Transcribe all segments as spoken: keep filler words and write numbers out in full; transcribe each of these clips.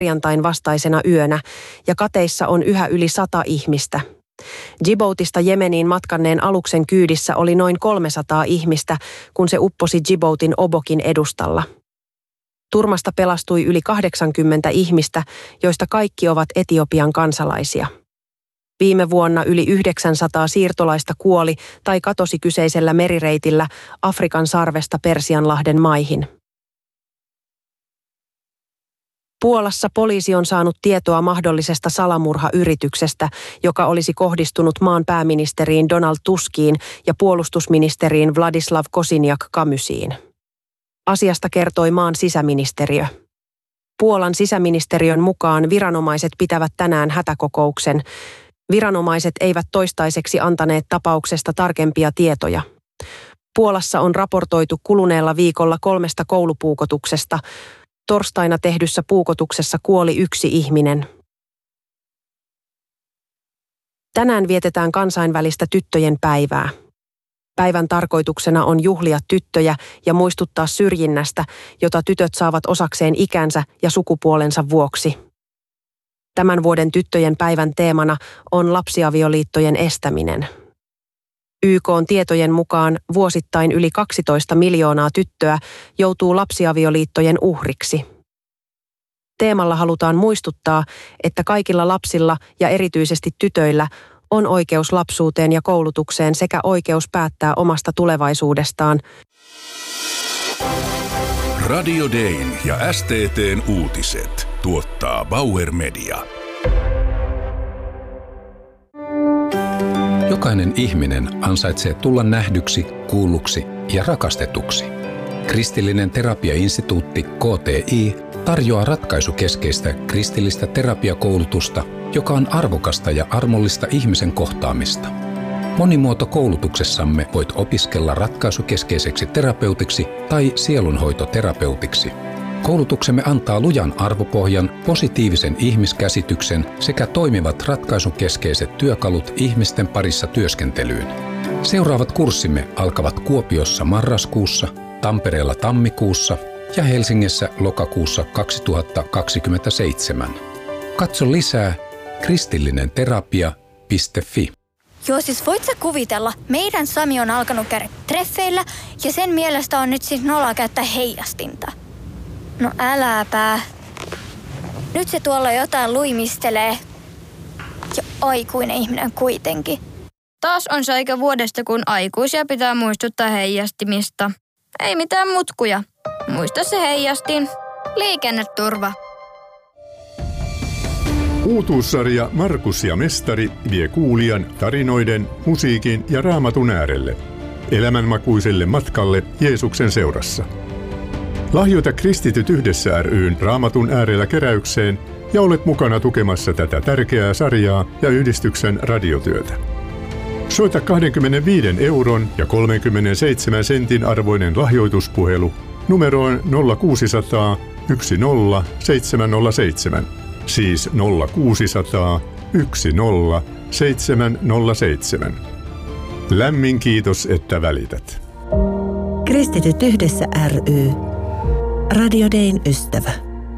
perjantain vastaisena yönä ja kateissa on yhä yli sata ihmistä. Djiboutista Jemeniin matkanneen aluksen kyydissä oli noin kolmesataa ihmistä, kun se upposi Djiboutin Obokin edustalla. Turmasta pelastui yli kahdeksankymmentä ihmistä, joista kaikki ovat Etiopian kansalaisia. Viime vuonna yli yhdeksänsataa siirtolaista kuoli tai katosi kyseisellä merireitillä Afrikan sarvesta Persianlahden maihin. Puolassa poliisi on saanut tietoa mahdollisesta salamurhayrityksestä, joka olisi kohdistunut maan pääministeriin Donald Tuskiin ja puolustusministeriin Vladislav Kosiniak-Kamysiin. Asiasta kertoi maan sisäministeriö. Puolan sisäministeriön mukaan viranomaiset pitävät tänään hätäkokouksen. Viranomaiset eivät toistaiseksi antaneet tapauksesta tarkempia tietoja. Puolassa on raportoitu kuluneella viikolla kolmesta koulupuukotuksesta. Torstaina tehdyssä puukotuksessa kuoli yksi ihminen. Tänään vietetään kansainvälistä tyttöjen päivää. Päivän tarkoituksena on juhlia tyttöjä ja muistuttaa syrjinnästä, jota tytöt saavat osakseen ikänsä ja sukupuolensa vuoksi. Tämän vuoden tyttöjen päivän teemana on lapsiavioliittojen estäminen. Y K:n tietojen mukaan vuosittain yli kaksitoista miljoonaa tyttöä joutuu lapsiavioliittojen uhriksi. Teemalla halutaan muistuttaa, että kaikilla lapsilla ja erityisesti tytöillä on oikeus lapsuuteen ja koulutukseen sekä oikeus päättää omasta tulevaisuudestaan. Radio Dayn ja S T T:n uutiset tuottaa Bauer Media. Jokainen ihminen ansaitsee tulla nähdyksi, kuulluksi ja rakastetuksi. Kristillinen terapiainstituutti K T I tarjoaa ratkaisukeskeistä kristillistä terapiakoulutusta, joka on arvokasta ja armollista ihmisen kohtaamista. Monimuotokoulutuksessamme voit opiskella ratkaisukeskeiseksi terapeutiksi tai sielunhoitoterapeutiksi. Koulutuksemme antaa lujan arvopohjan, positiivisen ihmiskäsityksen sekä toimivat ratkaisukeskeiset työkalut ihmisten parissa työskentelyyn. Seuraavat kurssimme alkavat Kuopiossa marraskuussa, Tampereella tammikuussa ja Helsingissä lokakuussa kaksituhattakaksikymmentäseitsemän. Katso lisää kristillinenterapia piste fi. Joo, siis voit sä kuvitella, meidän Sami on alkanut käydä treffeillä ja sen mielestä on nyt siis nolla käyttää heijastinta. No äläpä. Nyt se tuolla jotain luimistelee. Ja aikuinen ihminen kuitenkin. Taas on se aika vuodesta, kun aikuisia pitää muistuttaa heijastimista. Ei mitään mutkuja. Muista se heijastin. Liikenneturva. Uutuussarja Markus ja Mestari vie kuulijan tarinoiden, musiikin ja raamatun äärelle. Elämänmakuiselle matkalle Jeesuksen seurassa. Lahjoita Kristityt yhdessä ry:n Raamatun äärellä keräykseen ja olet mukana tukemassa tätä tärkeää sarjaa ja yhdistyksen radiotyötä. Soita kaksikymmentäviisi euron ja kolmekymmentäseitsemän sentin arvoinen lahjoituspuhelu numeroon nolla kuusisataa yksi nolla seitsemän nolla seitsemän, siis nolla kuusisataa yksi nolla seitsemän nolla seitsemän. Lämmin kiitos, että välität. Kristityt yhdessä ry. Radio Dayn ystävä.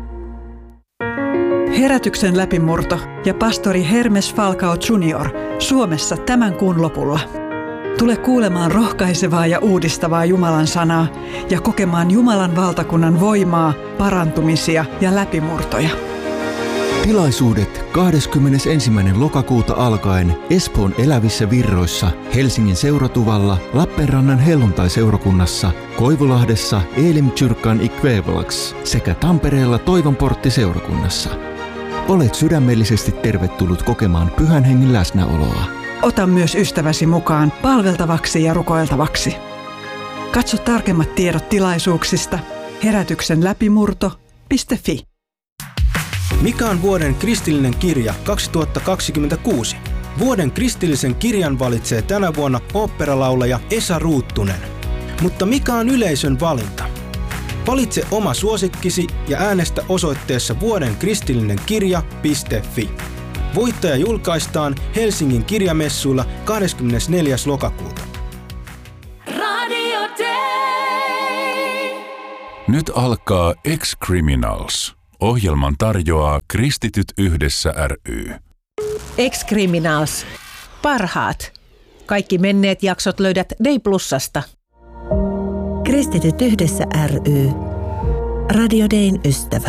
Herätyksen läpimurto ja pastori Hermes Falcao junior Suomessa tämän kuun lopulla. Tule kuulemaan rohkaisevaa ja uudistavaa Jumalan sanaa ja kokemaan Jumalan valtakunnan voimaa, parantumisia ja läpimurtoja. Tilaisuudet kahdeskymmenesensimmäinen lokakuuta alkaen Espoon Elävissä Virroissa, Helsingin Seuratuvalla, Lappeenrannan Helluntai-seurakunnassa, Koivulahdessa Elim-Kyrkan Ikvävalax sekä Tampereella Toivonportti-seurakunnassa. Olet sydämellisesti tervetullut kokemaan Pyhän Hengen läsnäoloa. Ota myös ystäväsi mukaan palveltavaksi ja rukoiltavaksi. Katso tarkemmat tiedot tilaisuuksista herätyksen läpimurto piste fi. Mikä on vuoden kristillinen kirja kaksituhattakaksikymmentäkuusi? Vuoden kristillisen kirjan valitsee tänä vuonna oopperalaulaja Esa Ruuttunen. Mutta mikä on yleisön valinta? Valitse oma suosikkisi ja äänestä osoitteessa vuoden kristillinen kirja piste fi. Voittaja julkaistaan Helsingin kirjamessuilla kahdeskymmenesneljäs lokakuuta. Nyt alkaa Ex-Criminals. Ohjelman tarjoaa Kristityt yhdessä ry. Ex-Criminals. Parhaat. Kaikki menneet jaksot löydät Day Plusasta. Kristityt yhdessä ry. Radio Dayn ystävä.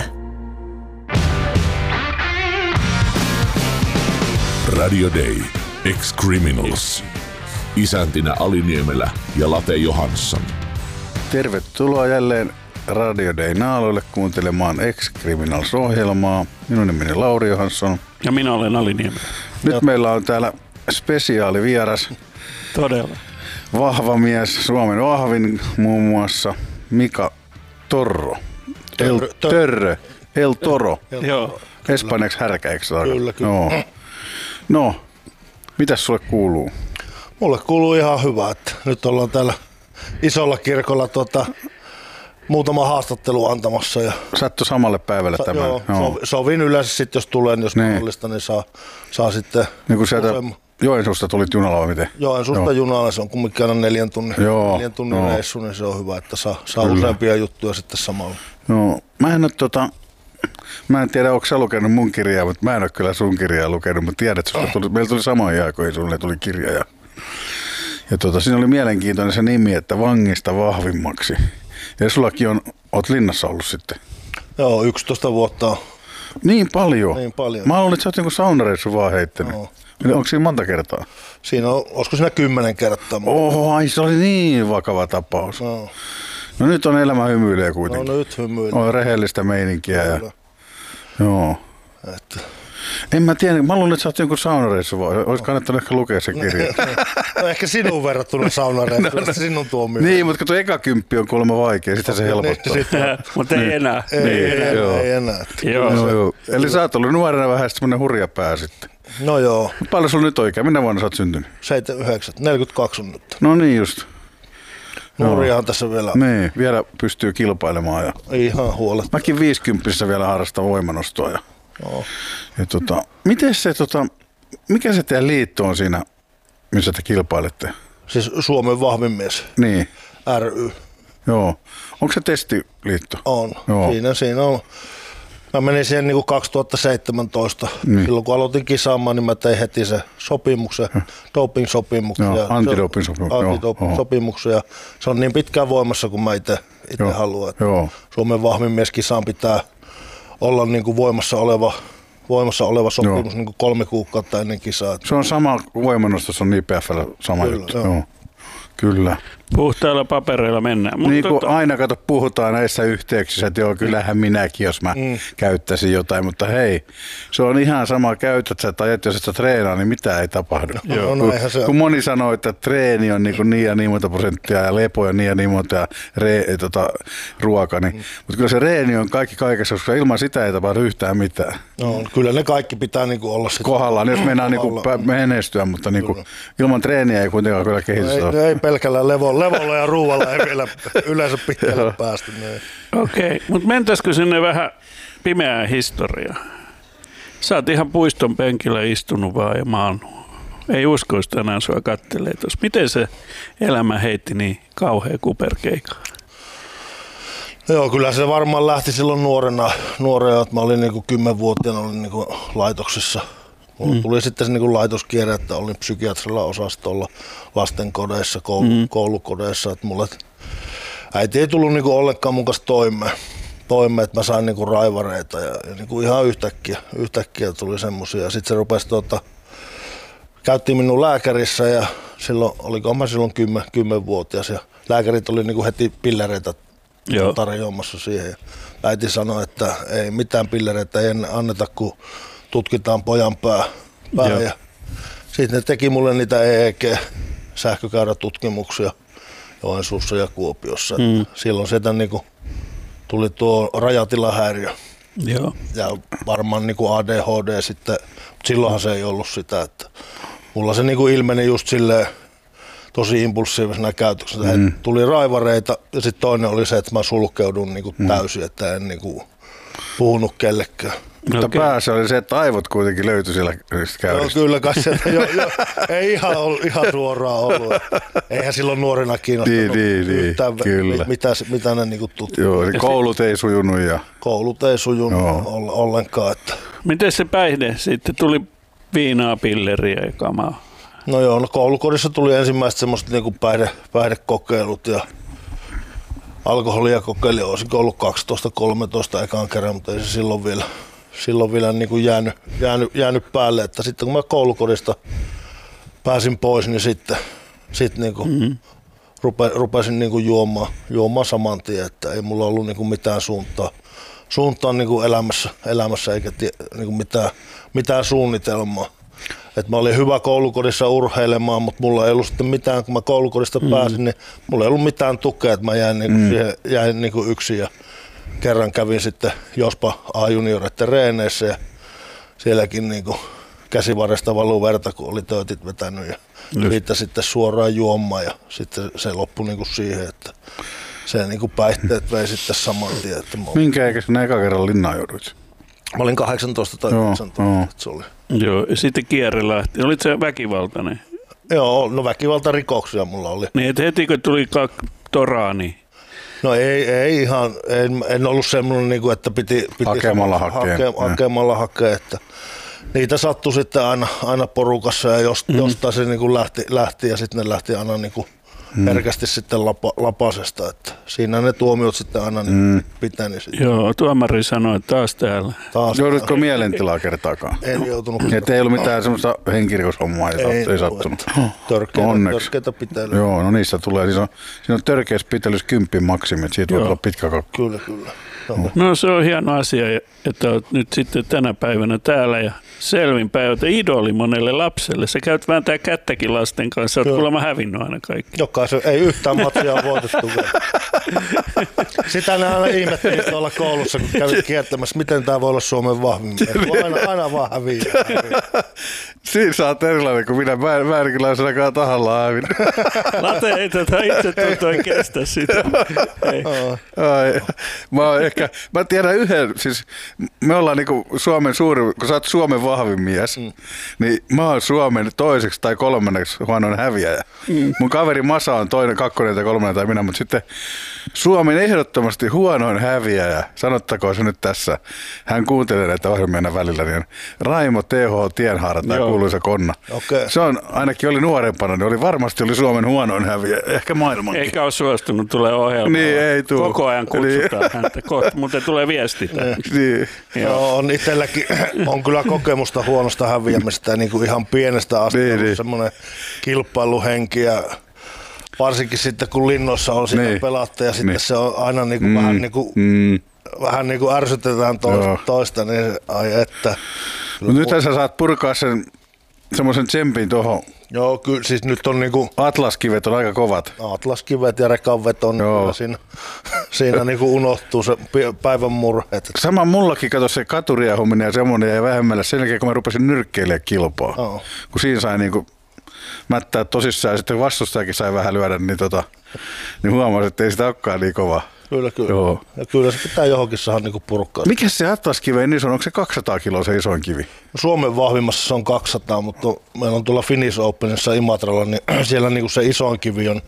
Radio Day. Ex-Criminals. Isäntinä Aliniemelä ja Late Johansson. Tervetuloa jälleen Radio Dayn naaloille kuuntelemaan Ex-Criminals-ohjelmaa. Minun nimeni Lauri Johansson. Ja minä olen Aliniemelä. Nyt meillä on täällä spesiaalivieras. Todella. Vahva mies, Suomen vahvin muun muassa Mika Torro. El Törrö. El Toro. Joo. Espanjaksi härkä, eikö se Kyllä, kyllä. No. no, mitäs sulle kuuluu? Mulle kuuluu ihan hyvä, että nyt ollaan täällä isolla kirkolla tuota, muutama haastattelu antamassa. Ja Sattu samalle päivälle sa- tämän? Joo, joo. sovin yleensä sitten, jos tulee, niin jos niin. mahdollista, niin saa, saa sitten... Niin kun sieltä useamman... Joensuusta tulit junalla vai miten? Joensuusta junalla, se on kumminkin aina neljän tunnin, joo, neljän tunnin joo. reissu, niin se on hyvä, että saa, saa useampia juttuja sitten samalla. No, mä en ole tota... Mä en tiedä, onko sä lukenut mun kirjaa, mutta mä en ole kyllä sun kirjaa lukenut, mutta tiedät, että tuli, meillä tuli samoin aikoihin, sulle tuli kirja. Ja, ja tota, siinä oli mielenkiintoinen se nimi, että vangista vahvimmaksi. Ja sullakin on, oot linnassa ollut sitten. Joo, yksitoista vuotta. Niin paljon? Niin paljon. Mä luulin, että sä oot joku saunareissu vaan heittänyt. No. Onko siinä monta kertaa? Siinä on, olisiko siinä kymmenen kertaa? Oho, ai se oli niin vakava tapaus. No, no nyt on elämä hymyilee kuitenkin. No nyt hymyilee. On rehellistä meininkiä. Ja, joo. Että. En mä tiedä, mä luulen, että sä oot jonkun saunareissu vaan. Olisi kannattanut ehkä lukea se kirja. No ehkä sinun verrattuna saunareissu, no, no, sinun tuomioon. Niin, mutta kun tuo eka kymppi on kuulemma vaikea, sitä se helpottaa. Mutta ei enää. Ei, niin, ei, ei, joo. ei enää. Joo. Joo, joo. Eli sä oot ollut nuorena vähän semmoinen hurja pää sitten. No joo. Paljon sulla nyt oikein? Minä vuonna sä oot syntynyt? seitsemänkymmentäyhdeksän, neljäkymmentäkaksi on nyt. No niin just. Nuoriahan tässä vielä. Niin, vielä pystyy kilpailemaan. Ja... Ihan huolet. Mäkin viisikymppisessä vielä harrastan voimanostoa. Ja... No. Ja tota, miten se, tota, mikä se teidän liitto on siinä, missä te kilpailette? Siis Suomen vahvin mies. Niin. ry. Joo. Onko se testiliitto? On. Joo. Siinä, siinä on. Mä menin siihen niin kuin kaksituhattaseitsemäntoista. Niin. Silloin kun aloitin kisaamaan, niin mä tein heti se sopimuksen, doping-sopimuksen. Joo, antidoping-sopimuksen. Antidoping-sopimuksen. Ja se on niin pitkään voimassa, kun mä itse haluan. Joo. Suomen vahvin mies kisaan pitää olla niin kuin voimassa oleva, voimassa oleva sopimus niin kuin kolme kuukautta ennen kisaa. Se on sama voimannostus, on I P F:llä sama Kyllä, juttu. joo. Joo. Kyllä. Puhtailla papereilla mennään. Niin kuin tota... aina kato, puhutaan näissä yhteyksissä, että joo, kyllähän minäkin, jos mä mm. käyttäisin jotain, mutta hei, se on ihan sama, käytät sä tai et, jos et sä treenaa, niin mitään ei tapahdu. No, no, kun, se kun moni sanoo, että treeni on niin, niin ja niin monta prosenttia ja lepo on niin ja niin monta ja re, tota, ruoka, niin, mm. mutta kyllä se reeni on kaikki kaikessa, koska ilman sitä ei tapahdu yhtään mitään. No, kyllä ne kaikki pitää niin kuin olla sitten kohdallaan, jos mennään niin kuin menestyä, mutta niin kuin, ilman treeniä ei kuitenkaan kyllä kehitystä ole. Ei pelkällä levolla. Levolla ja ruualla ei vielä yleensä pitkälle päästy. Okei, okay, mutta mentäisikö sinne vähän pimeään historiaan? Sä oot ihan puiston penkillä istunut vaan ja maannut. Ei uskoisi tänään sua kattelee tuossa. Miten se elämä heitti niin kauhea kuperkeikaa? Joo, kyllä se varmaan lähti silloin nuorena. nuorena että mä olin niinku kymmenvuotiaana olin niinku laitoksissa. Mulla mm. tuli sitten se niin kuin laitoskierre, että olin psykiatrilla osastolla lastenkodeissa, koulu, mm. koulukodeissa. Että mulle äiti ei tullut niin kuin ollenkaan mun kanssa toimeen, toimeen että mä sain niin kuin raivareita ja, ja niin kuin ihan yhtäkkiä, yhtäkkiä tuli semmosia. Sitten se rupesi, tuota, käyttiin minun lääkärissä ja silloin, olikohan mä silloin kymmen, kymmenvuotias ja lääkärit oli niin kuin heti pillereitä tarjoamassa siihen. Ja äiti sanoi, että ei mitään pillereitä ei anneta, kun tutkitaan pojan pää. pää ja sitten ne teki mulle niitä E E G-sähkökäyrätutkimuksia Joensuussa ja Kuopiossa. Mm. Silloin sieltä niinku tuli tuo rajatilahäiriö. Joo. Ja varmaan niinku A D H D sitten, mutta silloinhan se ei ollut sitä. Että mulla se niinku ilmeni just silleen tosi impulsiivisena käytöksenä. Mm. Tuli raivareita ja sitten toinen oli se, että mä sulkeudun niinku täysin, että en niinku puhunut kellekään. Mutta okay. Päässä oli se, että aivot kuitenkin löytyi siellä käyristä. Joo, kyllä kai sieltä jo, jo, ei ihan, ihan suoraan ollut. Eihän silloin nuorena kiinnostanut niin, niin, yhtään, kyllä. mitä, mitä ne niinku tutkivat. Joo, eli koulut ei sujunut. Ja... Koulut ei sujunut no. ollenkaan. Että... Miten se päihde sitten tuli viinaa, pilleriä ja kamaa? No joo, no koulukodissa tuli ensimmäiset semmoiset niinku päihde, päihdekokeilut ja alkoholia kokeili, olisiko ollut kaksitoista kolmetoista ekan kerran, mutta ei se silloin vielä, silloin vielä niinku jäänyt, jäänyt, jäänyt päälle. Että sitten kun mä koulukodista pääsin pois, niin sitten sit niinku mm-hmm. rupe, rupesin niinku juomaan, juomaan saman tien, että ei mulla ollut niinku mitään suuntaa, suuntaa niinku elämässä, elämässä eikä tie, niinku mitään, mitään suunnitelmaa. Et mä olin hyvä koulukodissa urheilemaan, mutta mulla ei ollut sitten mitään, kun mä koulukodista mm. pääsin, niin mulla ei ollut mitään tukea, että mä jäin, niinku mm. siihen, jäin niinku yksin ja kerran kävin sitten Jospa A-junioreiden reeneissä ja sielläkin niinku käsivarresta valuu verta, kun oli töötit vetänyt ja siitä sitten suoraan juomaan ja sitten se loppui niinku siihen, että se niinku päihteet vei sitten saman tien. Että minkä ikäisenä eka kerran linnaan jouduit? Mä olin kahdeksantoista tai yhdeksäntoista, se oli. Joo, ja sitten kierre lähti. Olit se väkivaltainen? Joo, no väkivaltarikoksia mulla oli. Niin, että heti kun tuli toraa, niin... No ei, ei ihan, en, en ollut semmoinen, että piti... piti hakemalla hakea. Hake, hakemalla hakea, että niitä sattui sitten aina, aina porukassa ja jost, mm. jostain se niin lähti, lähti ja sitten ne lähti aina niin kuin mm. herkästi sitten lapa, lapasesta, että siinä ne tuomiot sitten aina niin mm. piteni sitten. Joo, tuomari sanoi, että taas täällä. Taas joudutko täällä. Mielentilaa kertaakaan? En joutunut. Että ei ollut mitään semmoista henkirikoshommaa, ei, ei, ei sattunut. Törkeitä, törkeitä pitelyä. Joo, no niissä tulee, siinä on, siinä on törkeässä pitelyssä kympin maksimi, että siitä voi olla pitkä kakku. Kyllä, kyllä. No. no se on hieno asia, että olet nyt sitten tänä päivänä täällä ja selvin päivä, idoli monelle lapselle. Sä käyt vääntää kättäkin lasten kanssa, olet kuulemma hävinnyt aina kaikki. Jokaisen, ei yhtään matsia voitettu. Sitä ne aina ihmettiin tuolla koulussa, kun kävit kiertämässä, miten tämä voi olla Suomen vahvin. Aina, aina vaan häviää. Siinä sä oot erilainen kuin minä. Mä en, mä en kyllä olisi ainakaan tahallaan hävinnyt. Late ei tätä itse tuntua kestä sitä. Ai, mä, oon ehkä, mä tiedän yhden, siis me ollaan niinku Suomen suuri, kun sä oot Suomen vahvin mies, mm. niin mä oon Suomen toiseksi tai kolmanneksi huonoin häviäjä. Mm. Mun kaveri Masa on toinen, kakkonen tai kolmannen tai minä, mutta sitten Suomen ehdottomasti huonoin häviäjä, sanottakoon se nyt tässä, hän kuuntelee näitä ohjelmia välillä, niin Raimo T H Tienhaara, tämä kuuluisa konna. Okay. Se on, ainakin oli nuorempana, niin oli varmasti oli Suomen huonoin häviäjä, ehkä maailmankin. Eikä ole suostunut tulee ohjelmaan. Niin, ei tule. Koko ajan kutsutaan niin. häntä, kohta, mutta tulee viesti. Niin. Joo, on itselläkin, on kyllä kokemusta huonosta häviämistä, niin kuin ihan pienestä asti niin, niin. semmoinen kilpailuhenki ja varsinkin sitten kun linnoissa on sitä niin. pelattu ja sitten niin. se on aina niin kuin mm. vähän niin kuin, mm. vähän niin kuin ärsytetään toista, toista niin ai että. Mutta nythän sä saat purkaa sen semmoisen tsempin tuohon. Joo, kyllä siis nyt on niinku... Atlaskivet on aika kovat. Atlaskivet ja rekanveto, niin siinä, siinä niinku unohtuu se päivän murheet. Sama mullakin, kato se katuriahuminen ja semmoinen jäi vähemmälle sen jälkeen, kun mä rupesin nyrkkeilemään kilpaa. Oh. Kun siinä sai niinku mättää tosissaan ja sitten vastustajakin sai vähän lyödä, niin, tota, niin huomasin, että ei sitä olekaan niin kovaa. Kyllä, kyllä. Joo. Ja kyllä se pitää johonkin saada niinku purkkaa. Mikä se atlaskiven iso on? Onko se kaksisataa kiloa se isoin kivi? Suomen vahvimmassa se on kaksisataa, mutta meillä on tuolla Finnish Openissa Imatralla, niin siellä niinku se isoin kivi on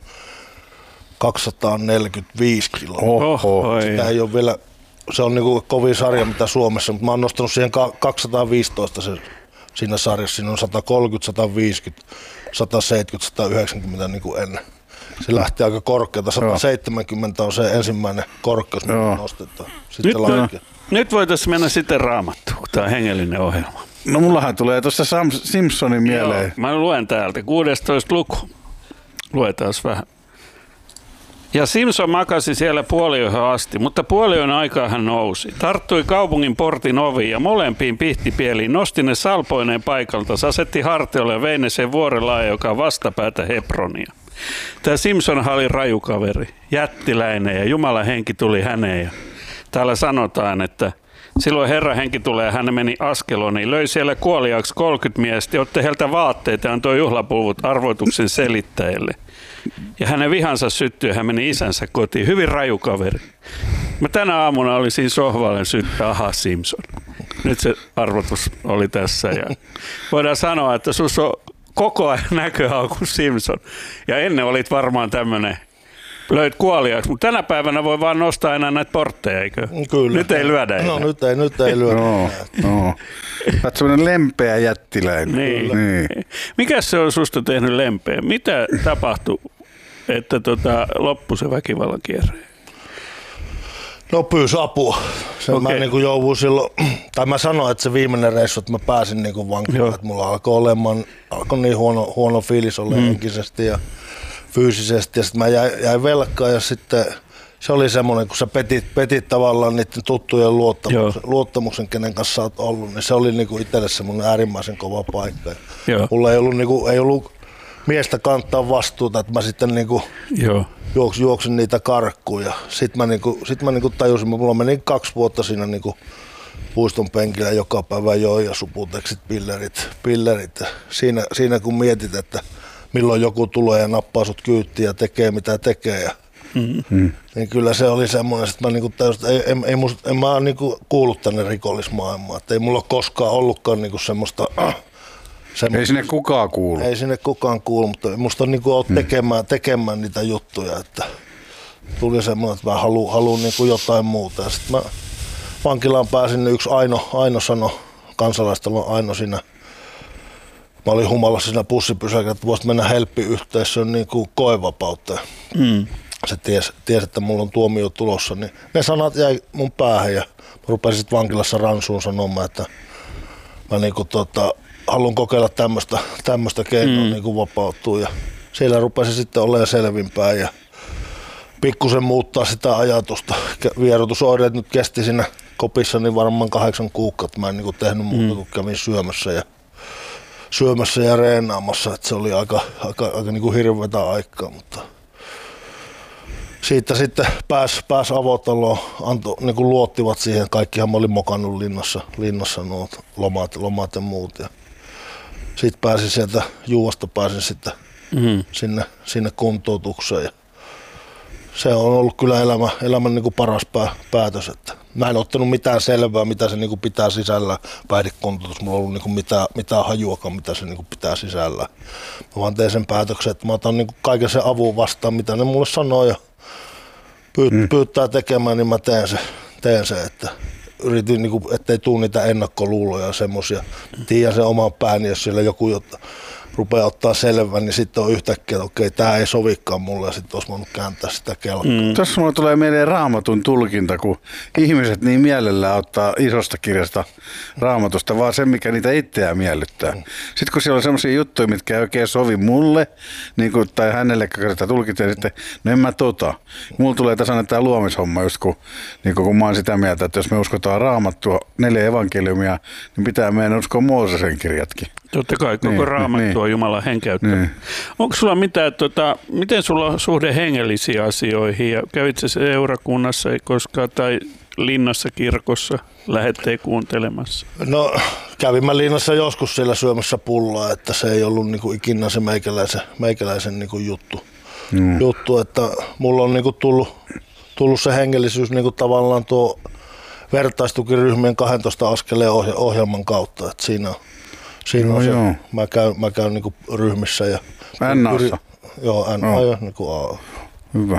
kaksisataaneljäkymmentäviisi kiloa. Oho. Sitä ei ole vielä, se on niinku kovin sarja mitä Suomessa, mutta mä oon nostanut siihen kaksisataaviisitoista se, siinä sarjassa. Siinä on sata kolmekymmentä, sata viisikymmentä, sata seitsemänkymmentä, sata yhdeksänkymmentä niin kuin ennen. Se lähti aika korkealta. sata seitsemänkymmentä on se ensimmäinen korkeus, mitä nostetaan. Sitten nyt, nyt voitaisiin mennä sitten Raamattuun, kun tämä on hengellinen ohjelma. No mullahan tulee tuossa Sam Simpsonin mieleen. Joo, mä luen täältä. kuudestoista luku. Luetaan vähän. Ja Simpson makasi siellä puoliyöhön asti, mutta puoliyön aikaa hän nousi. Tarttui kaupungin portin oviin ja molempiin pihtipieliin, nosti ne salpoineen paikalta, asetti hartiolle ja vei ne sen vuorelaaja, joka on vastapäätä Hebronia. Tämä Simpson oli rajukaveri, jättiläinen ja Jumalan henki tuli häneen. Ja täällä sanotaan, että silloin Herran henki tulee ja hän meni Askeloniin, löi siellä kuoliaaksi kolmekymmentä miestä, otti heiltä vaatteita ja antoi juhlapuvut arvoituksen selittäjille. Ja hänen vihansa syttyi ja hän meni isänsä kotiin. Hyvin raju kaveri. Mä tänä aamuna olin siinä sohvalla syttyä, aha Simpson. Nyt se arvotus oli tässä. Ja voidaan sanoa, että sus on koko ajan näköala kuin Simpson. Ja ennen olit varmaan tämmöinen, löit kuoliaaksi, mutta tänä päivänä voi vaan nostaa enää näitä portteja, eikö? Kyllä. Nyt ei lyödä enää. No nyt ei, nyt ei lyödä. No, no. Olet semmoinen lempeä jättiläinen. Niin. niin. Mikäs se on susta tehnyt lempeä? Mitä tapahtui, että tota, loppui se väkivallan kierre? No pyysi apua. Sen okay. Mä niin jouduin silloin, tai mä sanoin, että se viimeinen reissu, että mä pääsin niin vankilaan, että mulla alkoi olemaan, alkoi niin huono, huono fiilis olla mm. henkisesti ja fyysisesti, ja sitten mä jäin, jäin velkaan, ja sitten se oli semmoinen, kun sä petit, petit tavallaan niiden tuttujen luottamuksen, luottamuksen, kenen kanssa sä oot ollut, niin se oli niin itselle semmoinen äärimmäisen kova paikka. Joo. Mulla ei ollut, niin kuin, ei ollut miestä kantaa vastuuta, että mä sitten niin kuin juoksin, juoksin niitä karkkuun, ja sitten mä, niin kuin, sit mä niin kuin tajusin, mulla meni kaksi vuotta siinä niin kuin puiston penkillä joka päivä joi ja suputeksit, pillerit, pillerit. Siinä, siinä kun mietit, että milloin joku tulee ja nappaa sut kyyttiin ja tekee mitä tekee, ja mm-hmm. niin kyllä se oli semmoinen, että mä niinku tajusin, että ei, ei, ei musta, en mä ole niinku kuullut tänne rikollismaailmaan, että ei mulla ole koskaan ollutkaan niinku semmoista, äh, semmoista. Ei sinne kukaan kuulu. Ei sinne kukaan kuulu, mutta musta on niinku ollut tekemään, mm. tekemään niitä juttuja, että tuli semmoinen, että mä haluan, haluan niinku jotain muuta. Ja sit mä vankilaan pääsin, niin yksi Aino, Aino sanoi, kansalaistalon Aino siinä, mä olin humalassa siinä bussipysäkillä, että voisit mennä helppiyhteisöön niin kuin koevapauteen. Mm. Se tiesi, ties, että mulla on tuomio tulossa, niin ne sanat jäi mun päähän ja mä rupesin sitten vankilassa ransuun sanomaan, että mä niin kuin, tota, haluan kokeilla tämmöistä, tämmöistä keinoa mm. niin kuin vapautua. Ja siellä rupesin sitten olemaan selvinpäin ja pikkusen muuttaa sitä ajatusta. Vierotusoireet nyt kesti siinä kopissa niin varmaan kahdeksan kuukautta. Mä en niin kuin tehnyt muuta kuin kävin syömässä ja syömässä ja reenaamassa, että se oli aika, aika, aika niin kuin hirveätä aikaa, mutta siitä sitten pääsi pääs avotaloon, antoi, niin kuin luottivat siihen, kaikkihan mä olin mokannut linnassa, linnassa nuo lomat, lomat ja muut. Ja sitten pääsin sieltä juuasta, pääsin sitten mm-hmm. sinne, sinne kuntoutukseen. Ja se on ollut kyllä elämä, elämän niin kuin paras pää, päätös, että mä en ottanut mitään selvää, mitä se niin kuin pitää sisällä päihdekuntoutus. Mulla ei ollut niin kuin mitään, mitään hajuakaan, mitä se niin kuin pitää sisällä. Mä vaan tein sen päätöksen, että mä otan niin kuin kaiken sen avun vastaan, mitä ne mulle sanoo ja pyyt, mm. pyytää tekemään, niin mä teen se, teen se että yritin, niin kuin, ettei tule niitä ennakkoluuloja ja semmoisia. Tiedän sen oman pääni, jos siellä joku jotta rupeaa ottaa selvän, niin sitten on yhtäkkiä, että okei, tämä ei sovikaan mulle, ja sitten olisi voinut kääntää sitä kelkaa. Mm. Tässä mulle tulee mieleen Raamatun tulkinta, kun ihmiset niin mielellään ottaa isosta kirjasta Raamatusta, vaan se, mikä niitä itseään miellyttää. Mm. Sitten kun siellä on sellaisia juttuja, mitkä ei oikein sovi mulle, niin kuin, tai hänelle kertaa tulkitsee, sitten no en mä tota. Mulla tulee tässä tämä luomishomma, just kun, niin kun mä oon sitä mieltä, että jos me uskotaan Raamattua, neljä evankeliumia, niin pitää meidän uskoa Moosesen kirjatkin. Totta kai, koko niin, Raamattu on Jumalan henkäyttä. Niin. Onko sulla mitään, tota, miten sulla on suhde hengellisiin asioihin ja kävit sä seurakunnassa koskaan tai linnassa kirkossa lähettei kuuntelemassa? No kävin mä linnassa joskus siellä syömässä pullaa, että se ei ollut niinku ikinä se meikäläisen, meikäläisen niinku juttu. Mm. juttu, että mulla on niinku tullut, tullut se hengellisyys niinku tavallaan tuo vertaistukiryhmien kahdentoista askeleen ohjelman kautta, että siinä Siinä no, on se, joo. mä käyn, mä käyn niinku ryhmissä ja N-assa. Joo, N A ja niinku A. Hyvä.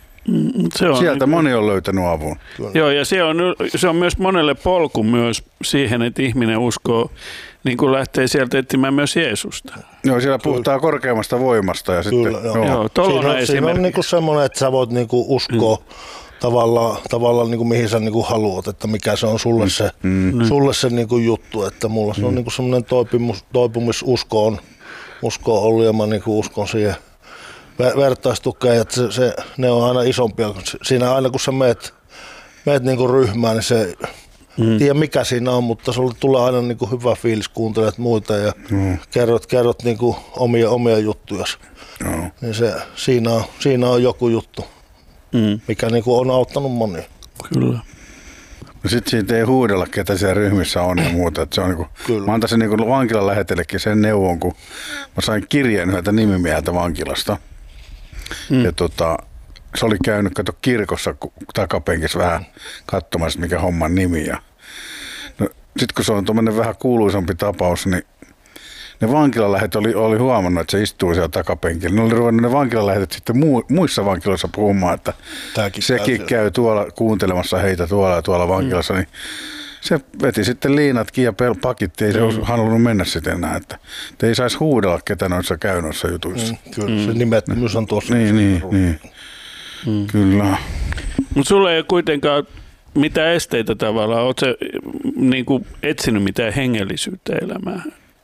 Se on Sieltä niin, moni on löytänyt avun. Joo, ja se on, se on myös monelle polku myös siihen, että ihminen uskoo, niin kuin lähtee sieltä etsimään myös Jeesusta. Joo, siellä puhutaan Kyllä. korkeammasta voimasta. Ja Kyllä, sitten, joo. Joo, siinä on, siinä on niinku semmoinen, että sä voit niinku uskoa mm. tavallaan, tavallaan niinku mihin sä niinku haluat, että mikä se on sulle mm. se, mm. sulle se niinku juttu, että mulla se on mm. niinku semmoinen toipumus, toipumisusko on, usko on ollut ja mä niinku uskon siihen vertaistukeen, että se, se, ne on aina isompia. Siinä aina kun sä meet, meet niinku ryhmään, niin se mm. tiedä mikä siinä on, mutta sulle tulee aina niinku hyvä fiilis, kuuntelet muita ja mm. kerrot, kerrot niinku omia, omia juttuja. Mm. Niin se, siinä, on, siinä on joku juttu, mm. mikä niinku on auttanut monia. Kyllä. No sit siitä ei huudella, ketä siellä ryhmissä on ja muuta. Että se on niinku, mä antaisin niinku vankilan lähetellekin sen neuvon, kun mä sain kirjeen yhdeltä nimimieheltä vankilasta. Mm. Ja tota, se oli käynyt kato kirkossa takapenkissä vähän katsomassa, mikä homman nimi. Ja no, sitten kun se on tuommoinen vähän kuuluisampi tapaus, niin ne vankilalähet oli, oli huomannut, että se istuu siellä takapenkillä. Ne oli ruvennut ne vankilalähetet sitten muu, muissa vankiloissa puhumaan, että Tämäkin sekin käy, käy tuolla kuuntelemassa heitä tuolla ja tuolla vankilassa. Mm. Niin se veti sitten liinatkin ja pakitti, ei se mm. halunnut mennä sitten enää. Että ei saisi huudella ketä noissa käy noissa jutuissa. Mm, kyllä, mm. se nimettömyys on tuossa. Niin, niin, niin. Mm. Kyllä. Mutta sulla ei ole kuitenkaan mitään esteitä tavallaan. Oletko niin kuin etsinyt mitään hengellisyyttä elämään?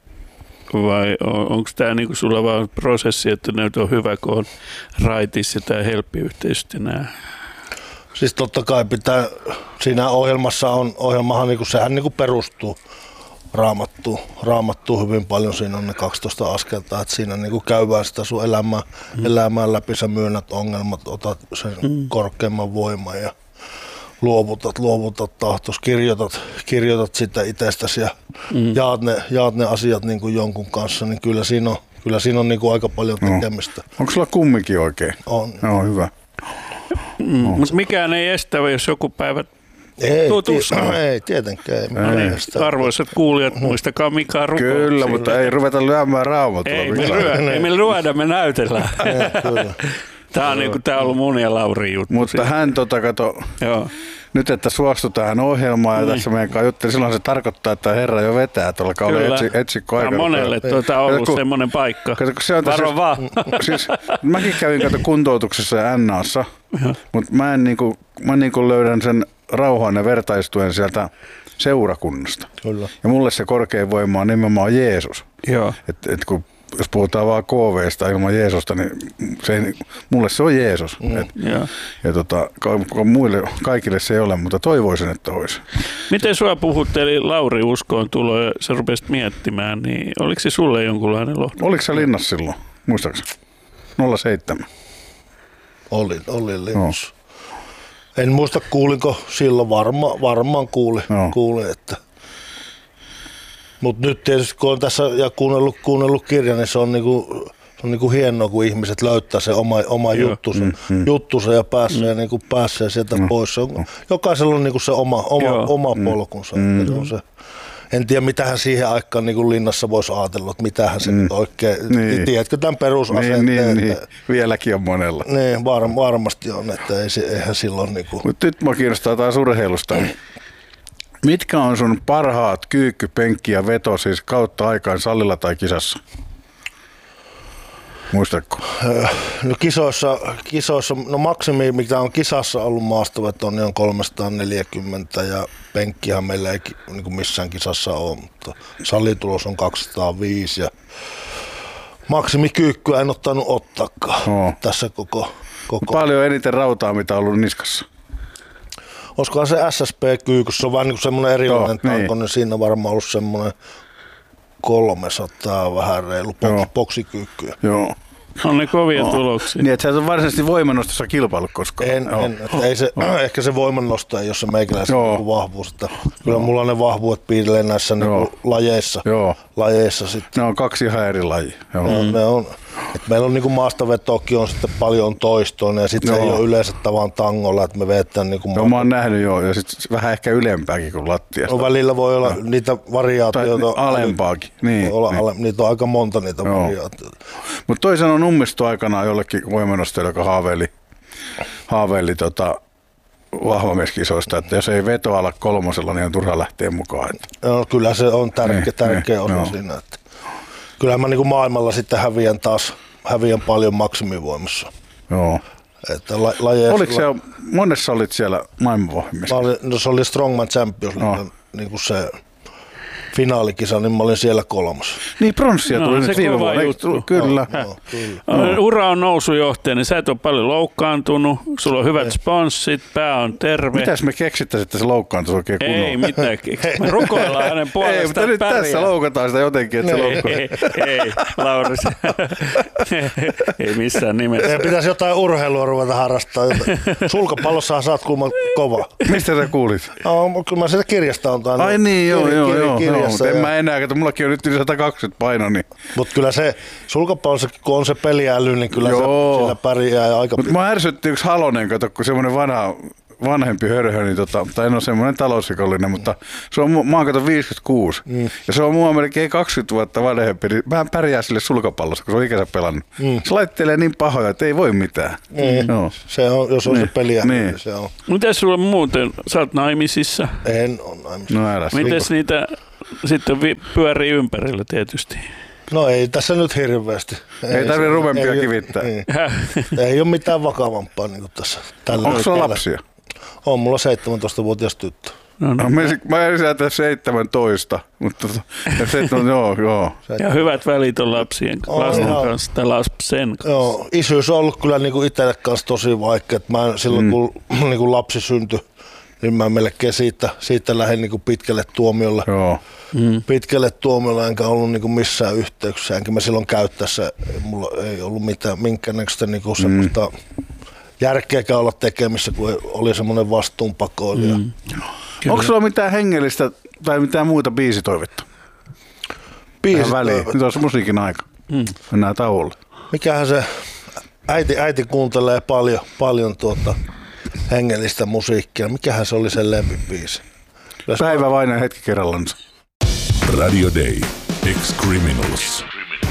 Vai on, onko tämä niinku sulla vaan prosessi, että nyt on hyvä, kun on raitis ja tämä helppiyhteisö nämä? Siis totta kai pitää, siinä ohjelmassa on, ohjelmahan niinku, sehän niinku perustuu raamattuun, raamattuun hyvin paljon, siinä on ne kaksitoista askelta, että siinä niinku käydään sitä sun elämää, mm. elämää läpi, sä myönnät ongelmat, otat sen mm. korkeamman voiman ja luovutat, luovutat tahtos, kirjoitat, kirjoitat sitä itsestäsi ja mm. jaat, ne, jaat ne asiat niin kuin jonkun kanssa, niin kyllä siinä on, kyllä siinä on niin kuin aika paljon tekemistä. No. Onko sulla kumminkin oikein? On. No, hyvä. Mm, mutta mikään ei estä, jos joku päivä ei, ti- ei tietenkään. Ei, ei. Arvoisat kuulijat, muistakaa mikä rukous. Kyllä, mutta ei ruveta lyömään raamattua. Ei, me lyö, ei me lyödä, me näytellään. Kyllä. Tämä on, niin tää on ollut mun ja Laurin juttu. Mutta siitä. Hän tota, kato, Joo. nyt että suostui tähän ohjelmaan ja niin. tässä meidän kanssa jutteli, silloin se tarkoittaa, että Herra jo vetää tuolla kaudella etsi, etsikko aikana. Tämä on monelle tuota ollut kun, semmoinen paikka. Kato, se on Varo vaan. Siis, mäkin kävin kato kuntoutuksessa ja N A:ssa, mutta mä, en, niinku, mä niinku löydän sen rauhan ja vertaistuen sieltä seurakunnasta. Kyllä. Ja mulle se korkein voima on nimenomaan Jeesus. Joo. Et, et kun jos puhutaan vaan K V:stä ilman Jeesusta, niin se ei, mulle se on Jeesus. Mm, Et, ja ja tota, muille, kaikille se ei ole, mutta toivoisin, että olisi. Miten sua puhutteli Lauri uskoon tulo ja sä rupesit miettimään, niin oliko se sulle jonkunlainen lohdu? Oliko se linnassa silloin, muistaakseni? nolla seitsemän Oli, oli linnassa. No. En muista kuulinko silloin, varma, varmaan kuulin, no. kuulin että mutta nyt tietysti kun on tässä ja kuunnellut, kuunnellut kirjan, niin se on, niinku, se on niinku hienoa, kun ihmiset löytää se oma, oma juttusa, mm, mm. juttusa ja pääsee, mm. niinku, pääsee sieltä mm. pois. Se on, jokaisella on niinku se oma, oma, oma mm. polkunsa. Mm. Se on se. En tiedä, mitähän siihen aikaan niin linnassa voisi ajatella, että mitähän se mm. oikein, niin. Tiedätkö tämän perusasenteen? Niin, niin, niin. Vieläkin on monella. Niin, var, varmasti on, että ei se, eihän silloin... Niin kuin... Mutta nyt mä kiinnostaa taas urheilusta. Mitkä on sun parhaat kyykky, penkki ja veto siis kautta aikaan salilla tai kisassa? Muistatko? No kisoissa, kisoissa, no maksimi mikä on kisassa ollut maastoveto, niin on kolmesataaneljäkymmentä ja penkkihän meillä ei niin kuin missään kisassa ole, mutta salitulos on kaksisataaviisi ja maksimikyykkyä en ottanut ottaakaan no. tässä koko, koko... Paljon eniten rautaa, mitä on ollut niskassa? Olisikohan se S S P-kyyky, se on vähän niin kuin semmoinen erilainen tanko, niin. niin siinä on varmaan ollut semmoinen kolmesataa vähän reilu boksikyykkyä. Joo. On ne kovia no. tuloksia. Niin, että sä et ole varsinaisesti voimannostossa kilpailu koskaan. En, en ei se, ehkä se voimannosto ei ole se meikäläisen niin vahvuus. Että kyllä mulla on ne vahvuudet piirtelee näissä niin lajeissa. Joo. lajeissa sitten. Ne on kaksi ihan eri lajia. Mm. Ne on, että meillä on niin kuin maastavetoakin on sitten paljon toistoinen ja sitten se ei ole yleensä tavan tangolla, että me vetään niin kuin... No mä oon nähnyt jo ja sitten vähän ehkä ylempääkin kuin lattiasta. No välillä voi olla no. niitä variaatioita. Tai alempaakin. Niin, olla, niin. Ale, niitä on aika monta niitä Joo. variaatioita. Mutta toisen on ummistu aikanaan jollekin voimannostajalle, joka haaveili, haaveili tota, vahvamieskisoista, että jos ei veto ala kolmosella, niin on turha lähteä mukaan. No, kyllä se on tärkeä, niin, tärkeä niin, osa no. siinä. Että kyllä mä niin kuin maailmalla sitten häviän taas häviän paljon maksimivoimassa. Joo. Että la, lajeessa, Oliko se, monessa olit siellä maailmanvohjimissa? No se oli Strongman Champions, no. niin kuin se finaalikisa, niin mä olin siellä kolmas. Niin pronssia tuli no, nyt viime vuonna. Kyllä. No, no, kyllä. No. Ura on nousujohtaja, niin sä et ole paljon loukkaantunut, sulla on hyvät sponssit, pää on terve. Mitäs me keksittäisiin, että se loukkaantuisi oikein kunnolla? Ei mitään keksitä. Me rukoillaan hänen puolestaan. Ei, mutta nyt pärjää. Tässä loukataan sitä jotenkin, että se loukkaa. Ei, ei, Lauri. Ei missään nimessä. Ei pitäisi jotain urheilua ruveta harrastaa. Sulkapallossahan saat kuulemma kova. Mistä sä kuulit? No, kyllä mä sitä kirjasta on tainnut. Ai niin, joo, kir- joo, joo. Kirjassa, mutta en mä enää, että mullakin on nyt yli sata kaksikymmentä paino. Niin. Mutta kyllä se sulkapallossa, kun on se peliäly, niin kyllä joo. se sillä pärjää aika Mutta mä ärsytti yksi Halonen, kato, kun semmoinen vanha vanhempi hörhö, niin tota, tai en ole semmoinen talousrikollinen, mutta se on, mä oon kato viisikymmentäkuusi. Mm. Ja se on mua melkein kaksikymmentä vuotta vanhempi. Mä pärjää sille sulkapallossa, kun se on ikänsä pelannut. Mm. Se laittelee niin pahoja, että ei voi mitään. Mm. No. Se on, jos on niin. se peliä, niin. niin se on. Mites sulla muuten? Sä oot naimisissa? En ole naimisissa. No älä. Mites niitä sitten pyörii ympärillä tietysti? No ei tässä nyt hirveästi. Ei, ei tarvitse ruvempia kivittää. Ei, ei ole mitään vakavampaa niin kuin tässä. Onko sulla lapsia? On mulla seitsemäntoistavuotias tyttö. No, no. Mä, mä en säätä seitsemäntoista, mutta seitsemän, joo, joo. Ja hyvät välit on lapsien lasten oh, kanssa tai lapsen kanssa. Joo, isyys on ollut kyllä niin kuin itselle kanssa tosi vaikea. Mä silloin mm. kun niin kuin lapsi syntyi, niin mä melkein siitä, siitä lähdin niin kuin pitkälle tuomiolle. Joo. Mm. Pitkälle tuomiolle enkä ollut niin kuin missään yhteyksissä. Enkä mä silloin käyttäessä, mulla ei ollut mitään, minkäännäköistä niin kuin semmoista mm. järkeäkään olla tekemissä, kun oli semmoinen vastuunpakoilija. Mm. Onko sulla mitään hengellistä tai mitään muuta biisitoivetta? Biisitoivetta? Nyt on se musiikin aika. Mm. Mennään tauolle. Mikähän se, äiti, äiti kuuntelee paljon, paljon tuota hengellistä musiikkia. Mikähän se oli sen lempibiisi? Päivä vain ja hetki kerrallansa. Radio Day. Ex-Criminals.